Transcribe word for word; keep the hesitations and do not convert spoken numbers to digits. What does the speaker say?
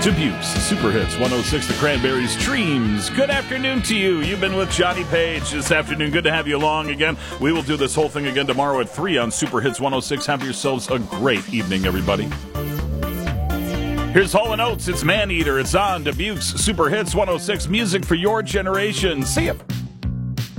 Dubuque's Super Hits one oh six, The Cranberries, Dreams. Good afternoon to you. You've been with Johnny Page this afternoon. Good to have you along again. We will do this whole thing again tomorrow at three on Super Hits one oh six. Have yourselves a great evening, everybody. Here's Hall and Oates. It's Man Eater. It's on Dubuque's Super Hits one oh six. Music for your generation. See ya.